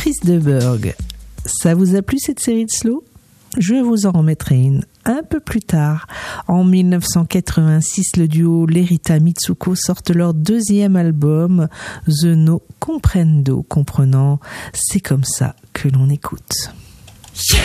Chris de Burgh. Ça vous a plu cette série de slow ? Je vous en remettrai une un peu plus tard. En 1986, le duo Lerita Mitsuko sortent leur deuxième album, The No Comprendo, comprenant « C'est comme ça que l'on écoute ».